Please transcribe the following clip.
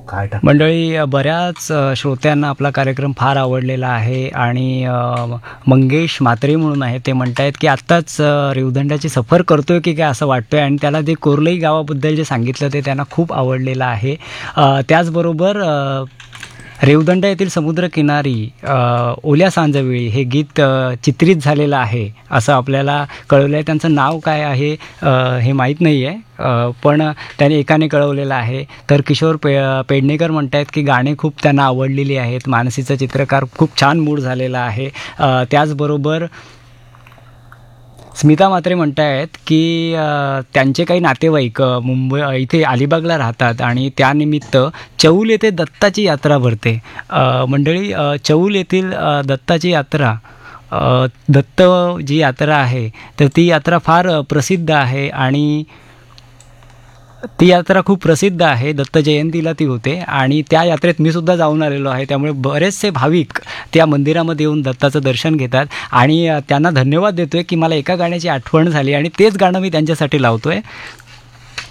काय टाक मंडळी, बऱ्याच श्रोत्यांना आपला कार्यक्रम फार आवडलेला आहे आणि मंगेश म्हात्रे म्हणून आहे, ते म्हणत आहेत की आत्ताच रेवदंड्याची सफर करतोय की काय असं वाटतोय, आणि त्याला ते कोरलई गावाबद्दल जे सांगितलं ते त्यांना खूप आवडलेलं आहे. त्याचबरोबर रेवदंडा येथील समुद्रकिनारी ओल्या सांजवेळी हे गीत चित्रित झालेलं आहे असं आपल्याला कळवलं आहे. त्यांचं नाव काय आहे हे माहीत नाही आहे, पण त्याने एकाने कळवलेलं आहे. तर किशोर पेडणेकर म्हणत आहेत की गाणे खूप त्यांना आवडलेली आहेत, मानसीचा चित्रकार खूप छान मूड झालेला आहे. त्याचबरोबर स्मिता म्हात्रे म्हणत आहेत की त्यांचे काही नातेवाईक मुंबई इथे अलिबागला राहतात आणि त्यानिमित्त चौल येथे दत्ताची यात्रा भरते. मंडळी, चौल येथील दत्ताची यात्रा, दत्त जी यात्रा आहे तर ती यात्रा फार प्रसिद्ध आहे आणि ती यात्रा खूप प्रसिद्ध आहे. दत्त जयंतीला ती होते आणि त्या यात्रेत मी सुद्धा जाऊन आलेलो आहे. त्यामुळे बरेचसे भाविक त्या मंदिरामध्ये येऊन दत्ताचं दर्शन घेतात आणि त्यांना धन्यवाद देतोय की मला एका गाण्याची आठवण झाली आणि तेच गाणं मी त्यांच्यासाठी लावतोय.